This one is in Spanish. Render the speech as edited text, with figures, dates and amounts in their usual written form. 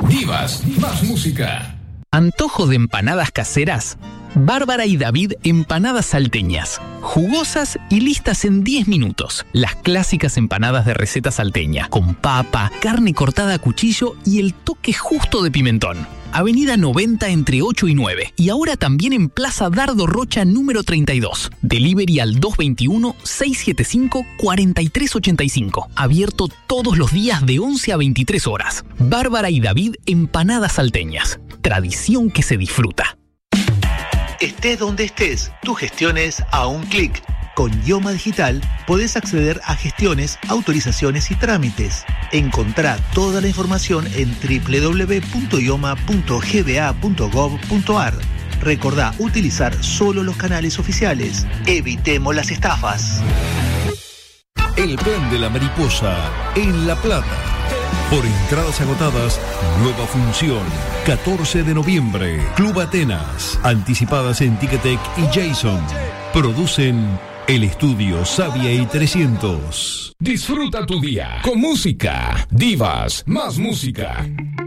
Divas, más música. ¿Antojo de empanadas caseras? Bárbara y David empanadas salteñas. Jugosas y listas en 10 minutos. Las clásicas empanadas de receta salteña, con papa, carne cortada a cuchillo y el toque justo de pimentón. Avenida 90 entre 8 y 9. Y ahora también en Plaza Dardo Rocha número 32. Delivery al 221-675-4385. Abierto todos los días de 11 a 23 horas. Bárbara y David empanadas salteñas. Tradición que se disfruta. Estés donde estés, tu gestión es a un clic. Con Ioma Digital podés acceder a gestiones, autorizaciones y trámites. Encontrá toda la información en www.ioma.gba.gov.ar. Recordá utilizar solo los canales oficiales. Evitemos las estafas. El plan de la mariposa en La Plata. Por entradas agotadas, nueva función. 14 de noviembre. Club Atenas. Anticipadas en Ticketek y Jason. Producen El Estudio Savia y 300. Disfruta tu día con música. Divas, más música.